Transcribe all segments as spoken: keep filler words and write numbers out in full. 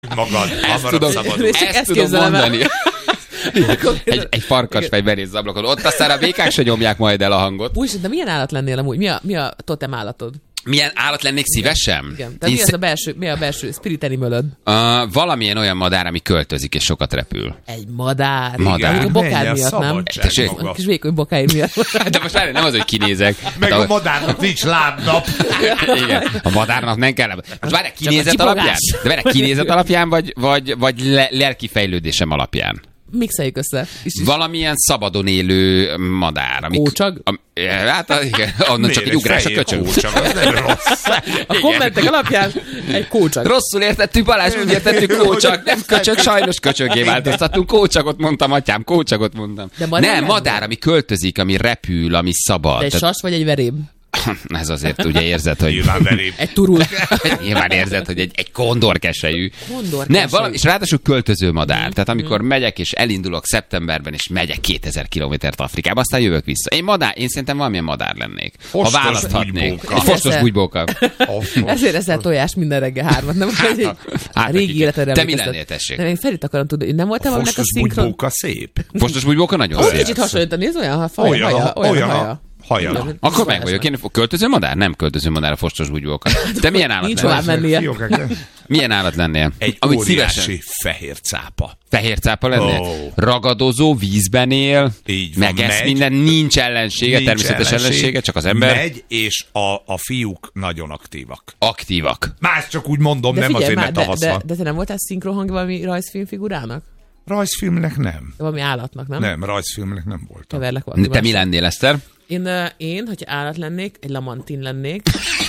Magad, ezt tudom, ezt ezt tudom mondani. egy, egy farkasfej benéz ablakon. Ott aztán a békák se nyomják majd el a hangot. Úgy, de milyen állat lennél amúgy? Mi a, mi a totem állatod? Milyen állat lennék szívesen? Igen. De mi, sz... az a belső, mi a belső spirit animalod? Uh, valamilyen olyan madár, ami költözik és sokat repül. Egy madár. Madár. Igen, a bokád miatt, nem? Kis vékony bokáid miatt. De most már nem az, hogy kinézek. Meg a madárnak nincs lábnap. Igen. A madárnak nem kell. Most várj, kinézet alapján? De várj, kinézet alapján, vagy, vagy, vagy le, lelki fejlődésem alapján? Mixeljük össze. Is is. Valamilyen szabadon élő madár. Amik, kócsag? Am, hát igen, onnan csak egy ugrás a köcsög. Kócsag, az nem rossz. A kommentek alapján egy kócsag. Rosszul értettük, Balázs, úgy értettük, kócsag. Nem köcsög, sajnos köcsögé változtattunk. Kócsagot mondtam, atyám, kócsagot mondtam. De madár nem, madár, ami költözik, ami repül, ami szabad. De egy sas vagy egy veréb? Ez azért ugye érzed, hogy... Nyilván veréb. Egy turul. Nyilván érzed, hogy egy, egy kondorkeselyű. Kondorkeselyű. Nem, valami, és ráadásul költöző madár. Mm. Tehát amikor mm. megyek, és elindulok szeptemberben, és megyek kétezer kilométert Afrikába, aztán jövök vissza. Én madár, én szerintem valamilyen madár lennék. Fostos ha választhatnék. Bugybóka. Egy fostos bugybóka. Ezért eszel tojás minden reggel hármat. Nem, egy hát, régi életedre. Te mi lennél, tessék? Nem, én Ferit akarom tudni. Nem voltam aminek a szinkron... Fostos bugybóka szép. Fostos bugybóka nagyon szép. Kicsit hasonlít, nézd olyan haja. Olyan haja. Haja. Akkor meg vagyok. Én költöző madár? Nem költöző madár a fostos bugybóka. Te milyen állat Nincs lennél? hová mennie. Milyen állat lennél? Egy amit óriási szívesen... fehér cápa. Fehér cápa lennél? Oh. Ragadozó, vízben él, így van, megesz megy, minden, nincs ellensége, nincs természetes ellenség, ellensége, csak az ember. Megy, és a, a fiúk nagyon aktívak. Aktívak. Más csak úgy mondom, de nem figyelj, azért, már, mert tavasz de, de, van. de te nem voltál szinkronhang valami rajzfilmfigurának? Rajzfilmnek nem. De valami állatnak, nem? Nem, rajzfilmnek nem voltam. Keverlek valami. Te mi lennél, Eszter? Én, uh, én, hogyha állat lennék, egy lamantin lennék.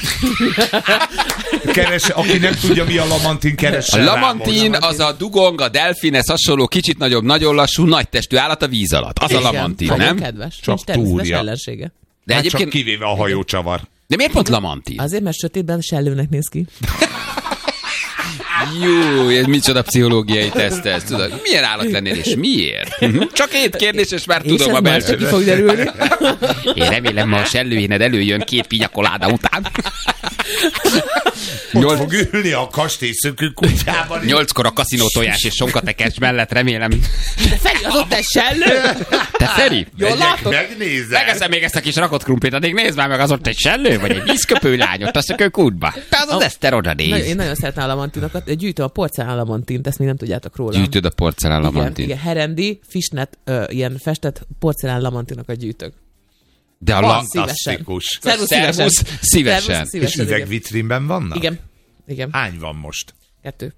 Keres, aki nem tudja, mi a lamantin, keresse. A lamantin az a dugong, a delfinhez hasonló, kicsit nagyobb, nagyon lassú, nagy testű állat a víz alatt. Az igen, a lamantin, nagyon nem? kedves. Csak Nincs természetes túrja. ellensége. De hát egyébként... csak kivéve a hajócsavar. De miért pont lamantin? Azért, mert sötétben sellőnek néz ki. Jó, ez micsoda pszichológiai teszt ez, tudod? Milyen állat lennél, és miért? Csak két kérdés, és már és tudom a belső. ki fog derülni. Én remélem, ma a sellőjéned előjön két pinyakoláda után. Ott Nyolc... fog ülni a kastélyszökő kutyában. Nyolckor a kaszinó tojás és sonkatekes mellett, remélem. De Feri, az ott egy sellő? Te Feri? Jól látod? Megnézem. Megeszem még ezt a kis rakott krumplit, addig nézd már meg, az ott egy sellő, vagy egy vízköpő lány, ott a szökőkútba. Te az az Eszter oda néz. Én nagyon szeretem a lamantinokat. Gyűjtöm a porcelán lamantint, ezt még nem tudjátok róla. Gyűjtöd a porcelán lamantint. Igen, igen, herendi, fishnet, ö, ilyen festett porcelán lamantinokat gyűjtök. De a lam... Fantasztikus. Szervusz, Szervusz, szívesen. És üvegvitrínben vannak? Igen. Igen. Hány van most? Kettő.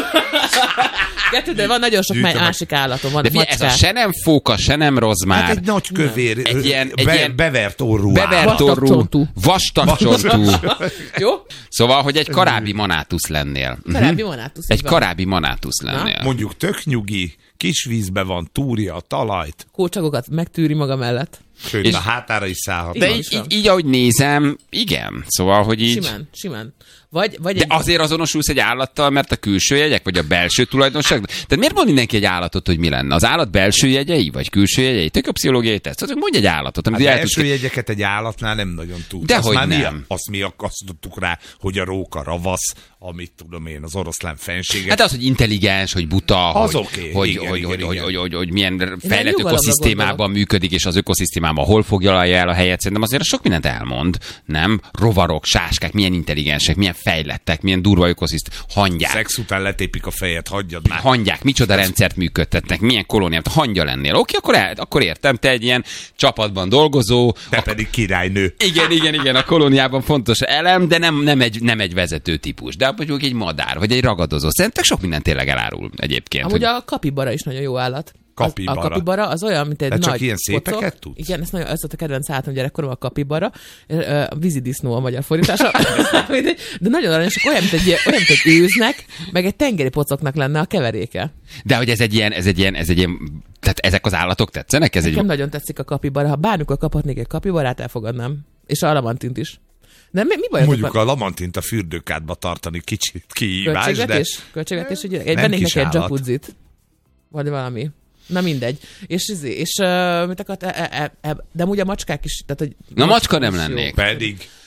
Kettő, de van nagyon sok másik állatom. Van de figyelj, ez a se nem fóka, se nem rozmár. Hát egy nagy kövér, egy ilyen, egy be, ilyen bevert orrú bevert orrú, vastag csontú. Jó? Szóval, hogy egy karábbi manátusz lennél. Karábbi manátusz. Egy karábbi manátusz lennél. Mondjuk tök nyugi, kis vízben van, túrja a talajt. Kócsagokat megtűri maga mellett. Sőt, a hátára is szállhat. De így, így, így, ahogy nézem, igen. Szóval, hogy így... Simán, simán. Vagy, vagy de egy... azért azonosulsz egy állattal, mert a külső jegyek, vagy a belső tulajdonság? Tehát miért mond mindenki egy állatot, hogy mi lenne? Az állat belső jegyei, vagy külső jegyei? Tök a pszichológiai teszt. Szóval mondj egy állatot. Hát belső tudsz... jegyeket egy állatnál nem nagyon tud. De azt hogy már nem. Mi, azt mi akasztottuk rá, hogy a róka ravasz, amit tudom én, az oroszlán fenséget. Hát az, hogy intelligens, hogy buta, az hogy, okay. hogy, igen, hogy, igen, hogy, igen. hogy, hogy, hogy, hogy milyen fejlett ökoszisztémában működik, és az ökoszisztémában hol foglalja el a helyet. Szerintem azért sok mindent elmond, nem? Rovarok, sáskák, milyen intelligensek, milyen fejlettek, milyen durva ökoszisztém, hangyák. Szex után letépik a fejet, hagyjad már. Hangyák, micsoda ez... rendszert működtetnek, milyen kolóniát, hangya lennél. Oké, akkor, el, akkor értem, te egy ilyen csapatban dolgozó. Te a... pedig királynő. Igen, igen, igen, a kolóniában fontos elem, de nem, nem, egy, nem egy vezető típus. De mondjuk egy madár, vagy egy ragadozó. Szerintem sok minden tényleg elárul egyébként. Amúgy hogy... a kapibara is nagyon jó állat. Kapibara. Az, a kapibara az olyan, mint egy de nagy csak ilyen szépeket pocok. tudsz? Igen, ez, nagyon, ez volt a kedvenc állatom gyerekkorom, a kapibara. A vízidisznó a magyar fordítása. De nagyon aranyosak, olyan, mint egy, olyan, mint egy őznek, meg egy tengeri pocoknak lenne a keveréke. De hogy ez egy ilyen, ez egy ilyen, ez egy ilyen, tehát ezek az állatok tetszenek? Ez Nekem egy... nagyon tetszik a kapibara. Ha bármikor kaphatnék egy kapibarát, elfogadnám. És a lamantint is. De mi, mi baj? Mondjuk a lamantint a fürdőkádba tartani kicsit kihívás, Költségvetés? de... Költségvetés, hogy egy vennék neki egy jacuzzit. Vagy valami. Na mindegy. És, és, és uh, mit akart, e, e, e, de amúgy a macskák is. Tehát, hogy Na macska nem lennék. Pedig.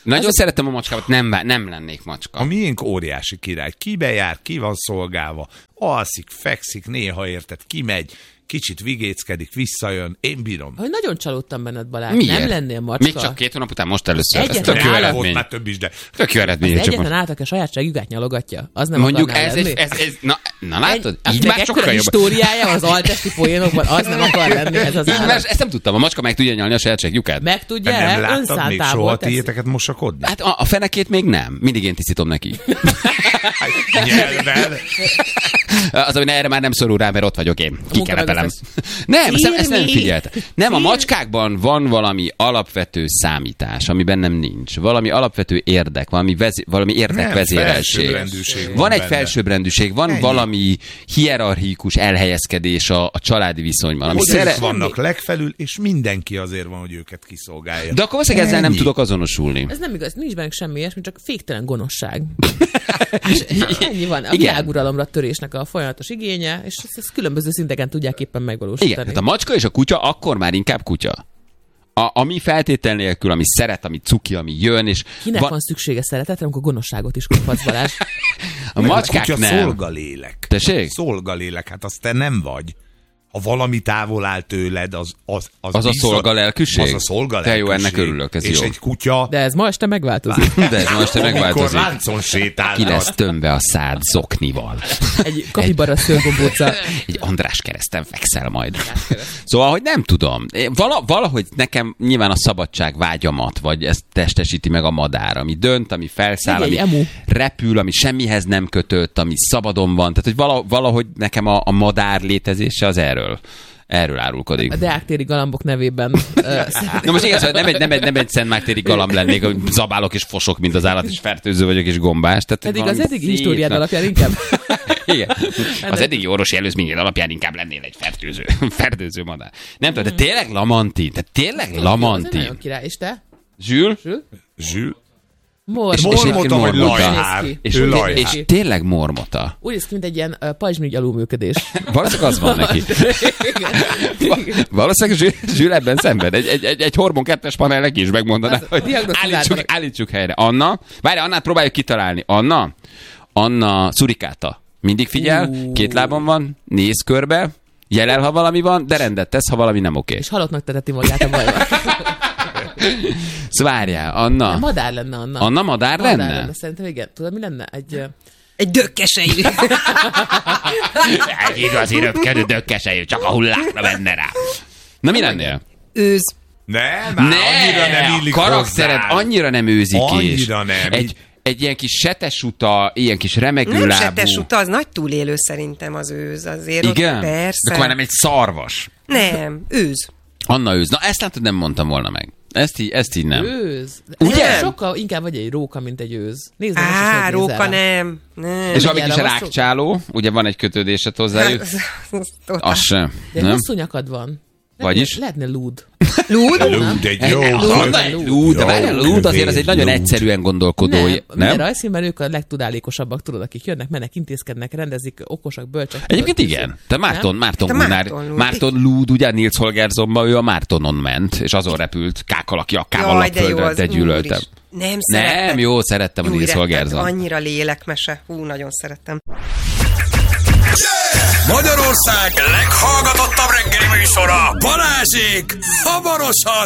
Nagyon az... szeretem a macskámat, nem, nem lennék macska. A miénk óriási király. Kibe jár, ki van szolgálva, alszik, fekszik, néha érted, kimegy, kicsit vigéckedik, visszajön, én bírom. Hogy nagyon csalódtam benned, Balázs. Miért? Nem lennél macska. Még csak két hónap után most először. Ez Egyetlen tök jó állat- eredmény. Volt már több is, de... Tök jó eredmény. Az csak egyetlen most. állat, a sajátságüket nyalogatja. Az nem Mondjuk akarnál ez, ez, lenni. ez, ez, na, na látod? Egy, Így már ekkora sokkal jobb. históriája az altesti poénokban, az nem akar lenni ez az Így állat. már, ezt nem tudtam, a macska meg tudja nyalni a sajátságjukat. Meg tudja, De nem láttad még önszántából soha teszi. tiéteket mosakodni? Hát a, a fenekét még nem. Mindig én tisztítom neki. Nyelven. Az, hogy erre már nem szorul rá, mert ott vagyok én. Kikerepelem. munkamegosztás. Nem, ezt, ezt nem Szilmi! figyelt. Nem, a macskákban van valami alapvető számítás, ami bennem nincs. Valami alapvető érdek, valami, vezé, valami érdekvezérelség. felsőbbrendűség van Van egy benne. felsőbbrendűség, van Ennyi. valami hierarchikus elhelyezkedés a, a családi viszonyban. Ami Hogy szere... ők vannak legfelül, és mindenki azért van, hogy őket kiszolgálja. De akkor valószínűleg ezzel nem Ennyi. tudok azonosulni. Ez nem igaz, nincs bennünk semmi ilyesmi, csak féktelen gonoszság. És ennyi van. A Igen. világuralomra törésnek a folyamatos igénye, és ezt, ezt különböző szinteken tudják éppen megvalósítani. Igen, tehát a macska és a kutya akkor már inkább kutya. A, ami feltétel nélkül, ami szeret, ami cuki, ami jön, és Kinek va- van szüksége szeretetre, amikor gonoszságot is kaphatsz, Balázs? a macskák kutya nem. szolgalélek. Tessék? Szolgalélek, hát azt te nem vagy. Ha valami távol áll tőled, az az, az, Az a bizony- szolgalelkűség? Az a szolgalelkűség. Te jó, ennek örülök, ez és jó. egy kutya, De ez ma este megváltozik. De ez most amikor megváltozik. láncon sétálhat. Ki lesz tömve a szád zoknival. Egy kapibara szőrgombóca. Egy András kereszten fekszel majd. Szóval, hogy nem tudom. Én Vala, valahogy nekem nyilván a szabadság vágyamat, vagy ezt testesíti meg a madár, ami dönt, ami felszáll, Egy ami emu. repül, ami semmihez nem kötött, ami szabadon van. Tehát, hogy vala, valahogy nekem a, a madár létezése az erről. Erről árulkodik. A deáktéri galambok nevében. ö, Na most igaz, hogy nem egy, nem egy, nem egy Szentmártéri galamb lennék, hogy zabálok és fosok, mint az állat, és fertőző vagyok, és gombás. Tehát Pedig valami az eddigi szép históriád nagy- alapján inkább. Igen. Az eddigi orvosi előzményed alapján inkább lennél egy fertőző, fertőző madár. Nem tudom, de tényleg Lamantin, tehát tényleg Az egy Lamantin. nagyon király. És te? Zsül? Zsül? Zsül. Mor. És- és Mormota egyébként vagy mormota. lajhár? Néz ki. És, Ő és, lajhár. és tényleg mormota. Úgy néz ki, mint egy ilyen uh, pajzsmirigy alulműködés. Valószínűleg az van neki. Valószínűleg Zsül, Zsül ebben szenved. Egy, egy, egy, egy hormon kettes panel neki is megmondaná, Az- hogy diagnosztizáltanak. állítsuk, állítsuk helyre. Anna, várj, Annát próbáljuk kitalálni. Anna, Anna szurikáta. Mindig figyel, Ú. két lábon van, néz körbe, jelel, ha valami van, de rendet tesz, ha valami nem oké. És halottnak teteti magát a bajban. Szóval várjál, Anna. Nem, madár lenne Anna. Anna madár Madár lenne? lenne? Szerintem igen. Tudod, mi lenne? Egy... ö, Egy dökkesejű. Egy igazi röpkedő dökkesejű, csak a hullákra menne rá. Na mi lennél? Őz. Nem, már annyira nem illik a karaktered hozzá. annyira nem őzik és Annyira nem. Egy, egy ilyen kis setesuta, ilyen kis remegő Nem lábú. setes uta, az nagy túlélő szerintem az őz. Azért Igen? Ott, De persze. akkor már nem egy szarvas. Nem, őz. Anna őz. Na ezt látod, nem mondtam volna meg. Ezt így, ezt így nem. Őz. Ugye? Nem. Sokkal inkább vagy egy róka, mint egy őz. Nézd meg, most is Á, megnézel róka rá. nem. Nem. És Nem, ami ilyen kis ravaszok? rákcsáló, ugye van egy kötődésed hozzájuk, az sem. De Nem? hosszú nyakad van. Vagyis? Lehetne lúd. Lúd? Lúd, egy jó. Lúd, lúd, de várjál, lúd azért az egy nagyon Lúd. egyszerűen gondolkodó, Nem, nem? minden rajzfilmben ők a legtudálékosabbak, tudod, akik jönnek, mennek, intézkednek, rendezik, okosak, bölcsek. Egyébként tudod, igen. Te Márton, Márton Te Gunnar, Márton Lúd. Márton Lúd, ugye Nils Holgerssonban, ő a Mártonon ment, és azon repült kákkal, aki akkával Jaj, de jó lapföldre, az. de gyűlöltem. Úristen. Nem szerettem. Nem, jó, szerettem a Jó, Nils rettet, Holgersson. Annyira lélekmese. Hú, nagyon szerettem. Magyarország leghallgatottabb reggeli műsora, Balázsék, hamarosan